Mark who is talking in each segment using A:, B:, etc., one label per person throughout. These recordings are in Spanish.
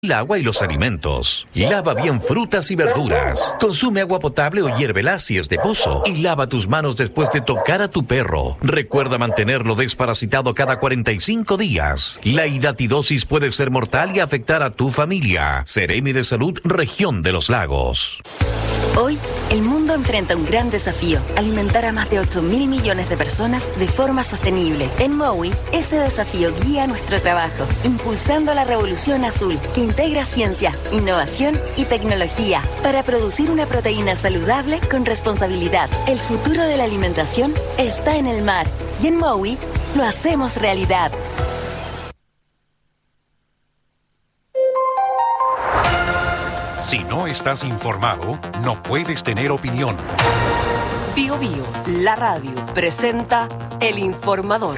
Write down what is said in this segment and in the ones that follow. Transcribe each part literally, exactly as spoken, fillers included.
A: el agua y los alimentos. Lava bien frutas y verduras. Consume agua potable o hiérvela si es de pozo. Y lava tus manos después de tocar a tu perro. Recuerda mantenerlo desparasitado cada cuarenta y cinco días. La hidatidosis puede ser mortal y afectar a tu familia. Seremi de Salud, Región de los Lagos.
B: Hoy, el mundo enfrenta un gran desafío: alimentar a más de ocho mil millones de personas de forma sostenible. En Mowi, ese desafío guía nuestro trabajo, impulsando la revolución azul, que integra ciencia, innovación y tecnología para producir una proteína saludable con responsabilidad. El futuro de la alimentación está en el mar, y en Mowi lo hacemos realidad.
C: Si no estás informado, no puedes tener opinión.
D: Bio Bio, la radio, presenta El Informador.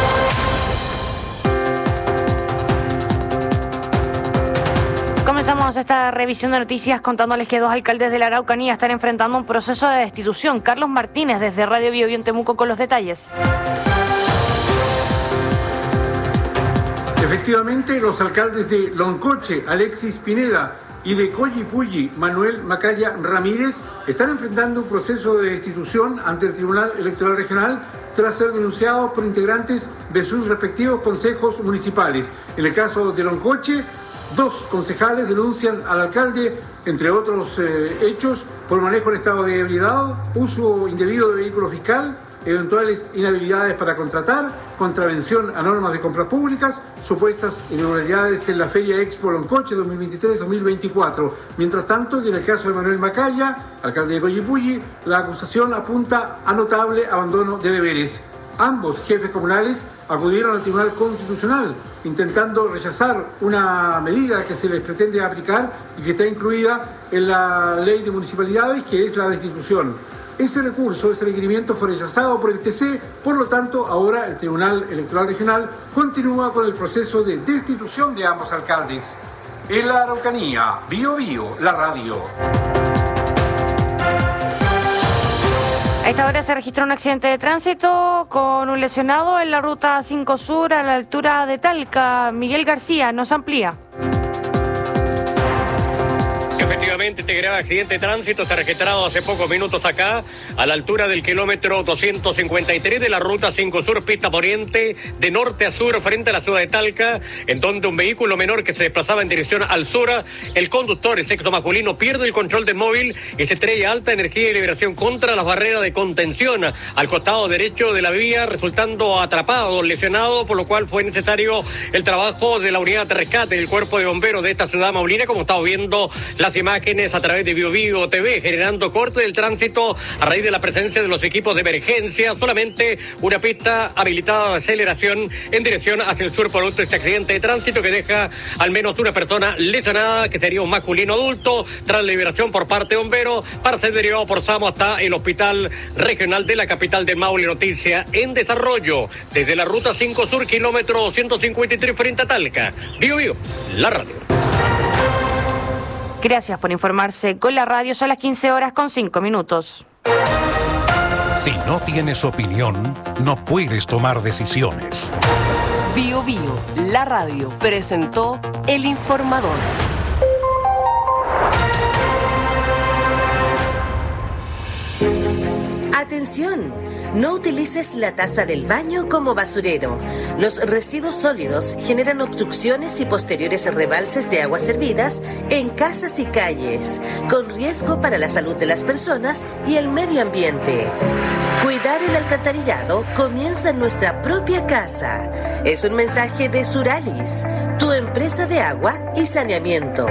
E: Comenzamos esta revisión de noticias contándoles que dos alcaldes de la Araucanía están enfrentando un proceso de destitución. Carlos Martínez, desde Radio Bio Bio en Temuco, con los detalles.
F: Efectivamente, los alcaldes de Loncoche, Alexis Pineda, y de Collipulli, Manuel Macaya Ramírez, están enfrentando un proceso de destitución ante el Tribunal Electoral Regional tras ser denunciados por integrantes de sus respectivos consejos municipales. En el caso de Loncoche, dos concejales denuncian al alcalde, entre otros eh, hechos, por manejo en estado de ebriedad, uso indebido de vehículo fiscal, eventuales inhabilidades para contratar, contravención a normas de compras públicas, supuestas irregularidades en la Feria Expo Loncoche dos mil veintitrés dos mil veinticuatro. Mientras tanto, y en el caso de Manuel Macaya, alcalde de Collipulli, la acusación apunta a notable abandono de deberes. Ambos jefes comunales acudieron al Tribunal Constitucional intentando rechazar una medida que se les pretende aplicar y que está incluida en la Ley de Municipalidades, que es la destitución. Ese recurso, ese requerimiento fue rechazado por el T C, por lo tanto, ahora el Tribunal Electoral Regional continúa con el proceso de destitución de ambos alcaldes. En la Araucanía, Bio Bio, la radio.
E: A esta hora se registró un accidente de tránsito con un lesionado en la ruta cinco Sur a la altura de Talca. Miguel García nos amplía.
G: Efectivamente, este grave accidente de tránsito se ha registrado hace pocos minutos acá, a la altura del kilómetro doscientos cincuenta y tres de la ruta cinco Sur, pista poniente, de norte a sur, frente a la ciudad de Talca, en donde un vehículo menor que se desplazaba en dirección al sur, el conductor, el sexo masculino, pierde el control del móvil y se estrella alta energía y liberación contra las barreras de contención al costado derecho de la vía, resultando atrapado, lesionado, por lo cual fue necesario el trabajo de la unidad de rescate del cuerpo de bomberos de esta ciudad maulina, como estamos viendo las imágenes a través de Bio Bio T V, generando corte del tránsito a raíz de la presencia de los equipos de emergencia. Solamente una pista habilitada de aceleración en dirección hacia el sur, producto de este accidente de tránsito que deja al menos una persona lesionada, que sería un masculino adulto, tras la liberación por parte de bomberos para ser derivado por SAMU hasta el hospital regional de la capital del Maule. Noticia en desarrollo desde la ruta cinco Sur, kilómetro doscientos cincuenta y tres, frente a Talca. Bio Bio, la radio.
E: Gracias por informarse con la radio. Son las quince horas con cinco minutos.
C: Si no tienes opinión, no puedes tomar decisiones.
D: Bio Bio, la radio, presentó El Informador.
H: Atención, no utilices la taza del baño como basurero. Los residuos sólidos generan obstrucciones y posteriores rebalses de aguas servidas en casas y calles, con riesgo para la salud de las personas y el medio ambiente. Cuidar el alcantarillado comienza en nuestra propia casa. Es un mensaje de Suralis, tu empresa de agua y saneamiento.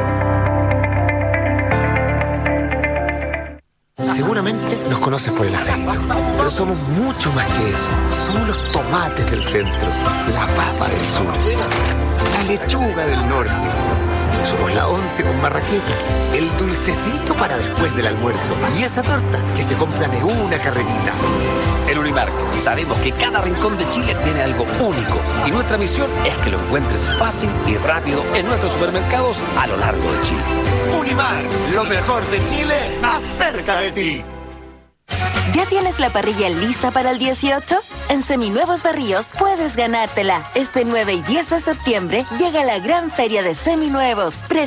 I: Seguramente nos conoces por el aceito, pero somos mucho más que eso. Somos los tomates del centro, la papa del sur, la lechuga del norte. Somos la once con marraqueta, el dulcecito para después del almuerzo y esa torta que se compra de una carrerita.
J: En Unimark sabemos que cada rincón de Chile tiene algo único y nuestra misión es que lo encuentres fácil y rápido en nuestros supermercados a lo largo de Chile.
I: Unimark, lo mejor de Chile, más cerca de ti.
B: ¿Ya tienes la parrilla lista para el dieciocho? En Seminuevos Berríos puedes ganártela. Este nueve y diez de septiembre llega la gran feria de Seminuevos.